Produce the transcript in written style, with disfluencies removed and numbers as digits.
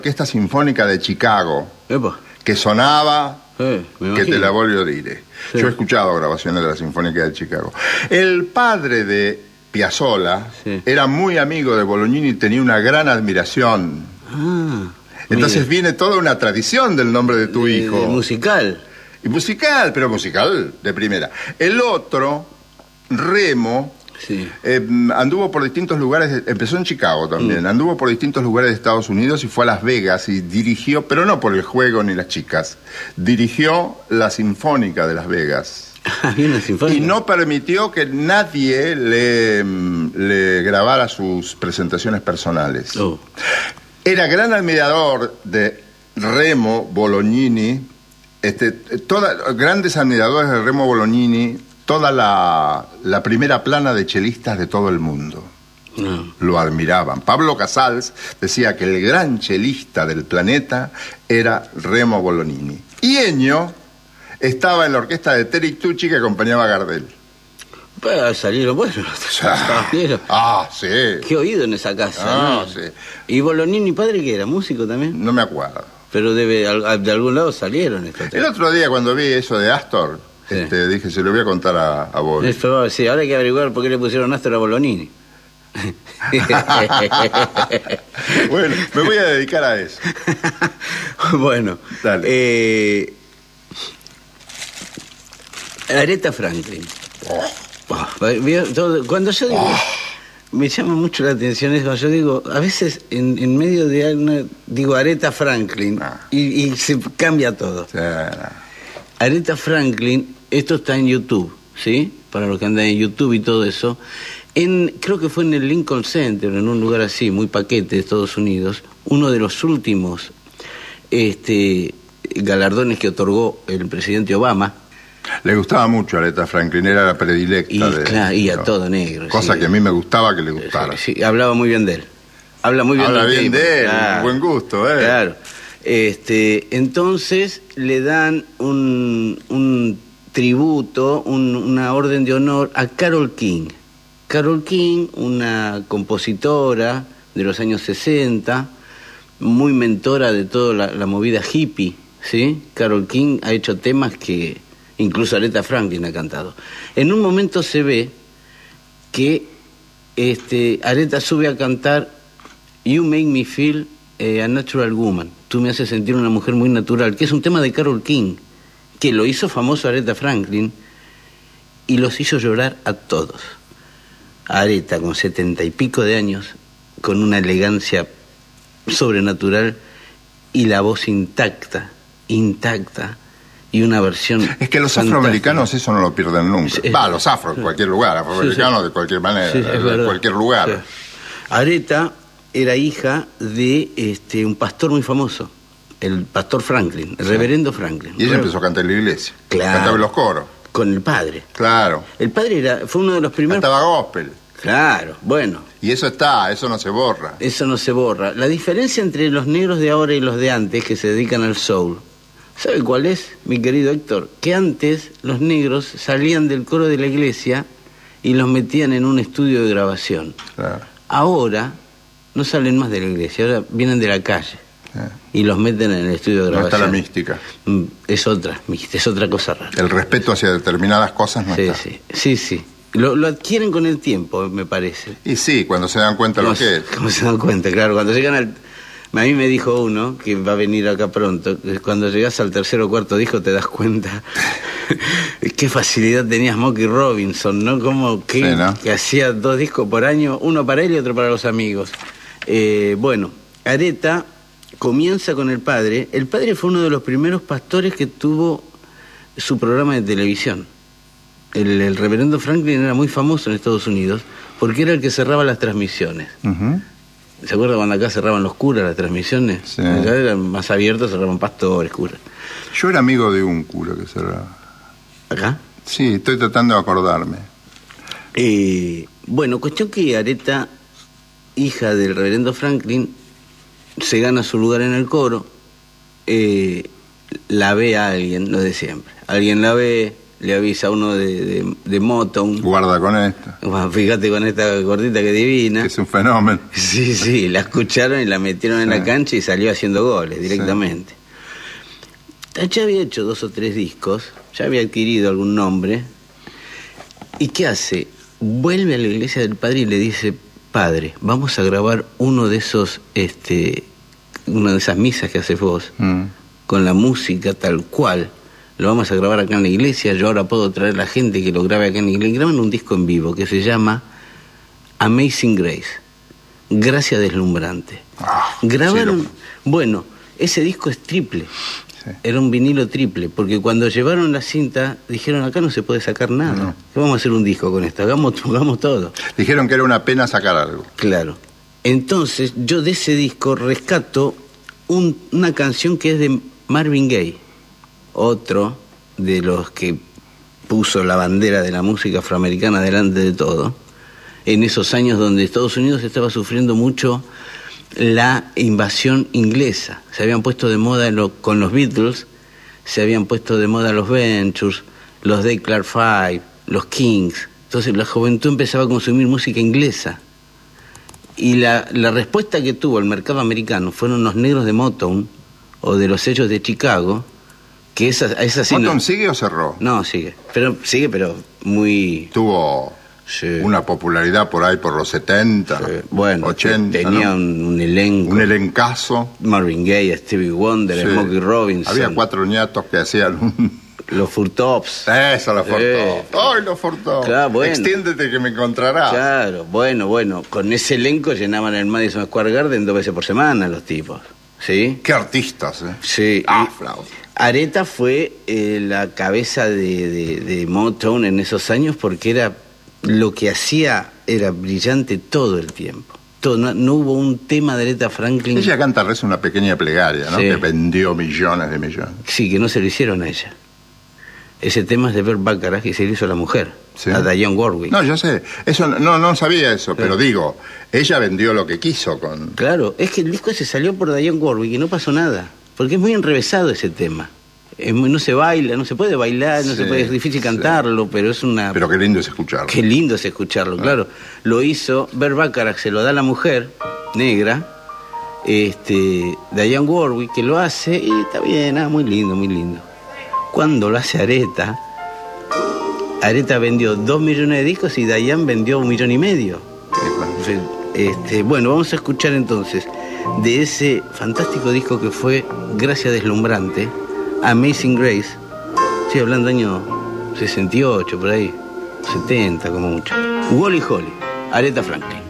Orquesta Sinfónica de Chicago, Epa. que sonaba, Me que imagino. te la voglio dire. Sí. Yo he escuchado grabaciones de la Sinfónica de Chicago. El padre de Piazzolla Sí. era muy amigo de Bolognini y tenía una gran admiración. Ah, Entonces mire. viene toda una tradición del nombre de tu hijo. De musical. Y musical, pero musical de primera. El otro, Remo, Sí. anduvo por distintos lugares, empezó en Chicago también, anduvo por distintos lugares de Estados Unidos y fue a Las Vegas y dirigió, pero no por el juego ni las chicas, dirigió la Sinfónica de Las Vegas. Había una sinfónica. Y no permitió que nadie le grabara sus presentaciones personales. Oh. Era gran admirador de Remo Bolognini, grandes admiradores de Remo Bolognini, toda la primera plana de chelistas de todo el mundo. No. Lo admiraban. Pablo Casals decía que el gran chelista del planeta era Remo Bolognini. Y Ennio estaba en la orquesta de Terry Tucci que acompañaba a Gardel. Pues salieron buenos. Sí. Qué oído en esa casa. Ah, ¿no? sí. ¿Y Bolognini, padre, que era músico también? No me acuerdo. Pero de algún lado salieron estos tres. El otro día cuando vi eso de Astor, Sí. dije, se lo voy a contar a vos. Esto, sí, ahora hay que averiguar por qué le pusieron Astor a Bolognini. Bueno, me voy a dedicar a eso. Bueno, Dale. Aretha Franklin. Cuando yo digo, me llama mucho la atención eso. Yo digo, a veces en medio de una, digo Aretha Franklin y se cambia todo. Aretha Franklin, esto está en YouTube, ¿sí? Para los que andan en YouTube y todo eso. Creo que fue en el Lincoln Center, en un lugar así, muy paquete de Estados Unidos, uno de los últimos galardones que otorgó el presidente Obama. Le gustaba mucho a Aretha Franklin, era la predilecta. Y a todo negro. Cosa sí. que a mí me gustaba que le gustara. Sí, hablaba muy bien de él. Habla muy bien Habla del bien tipo, de él, claro. buen gusto, Claro. Entonces le dan un tributo, una orden de honor a Carole King. Carole King, una compositora de los años 60, muy mentora de toda la movida hippie, ¿sí? Carole King ha hecho temas que incluso Aretha Franklin ha cantado. En un momento se ve que Aretha sube a cantar You Make Me Feel a Natural Woman. Tú me haces sentir una mujer muy natural, que es un tema de Carole King, que lo hizo famoso Aretha Franklin y los hizo llorar a todos. Aretha, con 70 y pico de años, con una elegancia sobrenatural y la voz intacta, y una versión Es que los fantástica. afroamericanos eso no lo pierden nunca. Los afros, en cualquier lugar, afroamericanos de cualquier manera, Sí, sí, es de verdad. cualquier lugar. Sí. Aretha era hija de un pastor muy famoso, el pastor Franklin, el reverendo Franklin. Y ella empezó a cantar en la iglesia. Claro. Cantaba en los coros. Con el padre. Claro. El padre fue uno de los primeros... Cantaba gospel. Claro, bueno, Y eso eso no se borra. eso no se borra. La diferencia entre los negros de ahora y los de antes, que se dedican al soul, ¿sabe cuál es, mi querido Héctor? Que antes los negros salían del coro de la iglesia y los metían en un estudio de grabación. Claro. Ahora no salen más de la iglesia, ahora vienen de la calle y los meten en el estudio de No grabación. está la mística. Es otra cosa rara. El respeto hacia determinadas cosas no está. Sí. Lo adquieren con el tiempo, me parece. Y sí, cuando se dan cuenta lo que es. Como se dan cuenta, claro. Cuando llegan al... A mí me dijo uno, que va a venir acá pronto, que cuando llegas al tercer o cuarto disco te das cuenta qué facilidad tenía Smokey Robinson, ¿no? Como que, Sí, ¿no? que hacía 2 discos por año, uno para él y otro para los amigos. Bueno, Aretha comienza con el padre. El padre fue uno de los primeros pastores que tuvo su programa de televisión. El reverendo Franklin era muy famoso en Estados Unidos porque era el que cerraba las transmisiones. Ujú. ¿Se acuerda cuando acá cerraban los curas las transmisiones? Sí. Allá eran más abiertos, cerraban pastores, curas. Yo era amigo de un cura que cerraba. ¿Acá? Sí, estoy tratando de acordarme. Bueno, cuestión que Aretha, hija del reverendo Franklin, se gana su lugar en el coro, la ve a alguien, lo de siempre. Alguien la ve, le avisa a uno de Motown. Guarda con esta. Bueno, fíjate con esta gordita que divina. Es un fenómeno. Sí, la escucharon y la metieron en la cancha y salió haciendo goles directamente. Ya había hecho 2 o 3 discos, ya había adquirido algún nombre. ¿Y qué hace? Vuelve a la iglesia del padre y le dice: padre, vamos a grabar uno de esos, una de esas misas que haces vos, con la música tal cual. Lo vamos a grabar acá en la iglesia. Yo ahora puedo traer a la gente que lo grabe acá en la iglesia. Graban un disco en vivo que se llama Amazing Grace, Gracia Deslumbrante. Grabaron, bueno, ese disco es triple. Sí. Era un vinilo triple, porque cuando llevaron la cinta dijeron: acá no se puede sacar nada. No. Vamos a hacer un disco con esto, hagamos todo. Dijeron que era una pena sacar algo. Claro. Entonces yo de ese disco rescato una canción que es de Marvin Gaye, otro de los que puso la bandera de la música afroamericana delante de todo, en esos años donde Estados Unidos estaba sufriendo mucho la invasión inglesa. Se habían puesto de moda con los Beatles, se habían puesto de moda los Ventures, los Dick Clark Five, los Kings. Entonces la juventud empezaba a consumir música inglesa. Y la respuesta que tuvo el mercado americano fueron los negros de Motown o de los sellos de Chicago, que esa sí. ¿Motown sigue o cerró? No, sigue, pero muy... Tuvo... Sí. Una popularidad por ahí por los 70, sí. Bueno, 80. Tenía, ¿no? un elenco. Un elencazo. Marvin Gaye, Stevie Wonder, sí. Smokey Robinson. Había 4 ñatos que hacían los Furtops. Eso, los Furtops. ¡Ay, los Furtops! Claro, bueno. Extiéndete que me encontrarás. Claro, bueno. Con ese elenco llenaban el Madison Square Garden 2 veces por semana los tipos. ¿Sí? ¡Qué artistas, Sí. Aretha fue la cabeza de Motown en esos años porque era... Lo que hacía era brillante todo el tiempo. No hubo un tema de Aretha Franklin. Ella canta Reza una pequeña plegaria, ¿no? Sí. Que vendió millones de millones. Sí, que no se lo hicieron a ella. Ese tema es de Burt Bacharach y se lo hizo a la mujer, sí. A Dionne Warwick. No, yo sé. Eso no sabía eso, claro. Pero digo, ella vendió lo que quiso con... Claro, es que el disco ese salió por Dionne Warwick y no pasó nada. Porque es muy enrevesado ese tema. No se baila, no se puede bailar, no se puede, es difícil cantarlo, pero es una... Pero qué lindo es escucharlo. Qué lindo es escucharlo, claro. Lo hizo Burt Bacharach, se lo da a la mujer negra, Dionne Warwick, que lo hace, y está bien, muy lindo, muy lindo. Cuando lo hace Aretha vendió 2 millones de discos y Dionne vendió 1,5 millones. Bueno, vamos a escuchar entonces de ese fantástico disco que fue Gracia Deslumbrante, Amazing Grace. Estoy hablando año 68, por ahí, 70 como mucho. Wally Holly, Aretha Franklin.